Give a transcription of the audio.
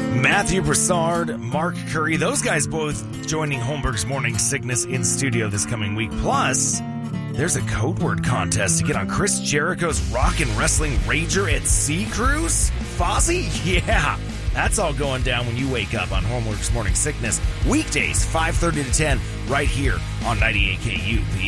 Matthew Broussard, Mark Curry, those guys both joining Holmberg's Morning Sickness in studio this coming week. Plus, there's a code word contest to get on Chris Jericho's Rock and Wrestling Rager at Sea Cruise. Fozzy? Yeah, that's all going down when you wake up on Holmberg's Morning Sickness. Weekdays, 5:30 to 10, right here on 98 KUPD.